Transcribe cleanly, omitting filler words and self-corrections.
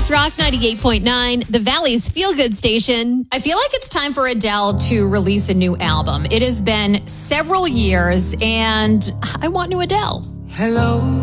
South Rock 98.9, the Valley's feel-good station. I feel like it's time for Adele to release a new album. It has been several years, and I want new Adele. Hello.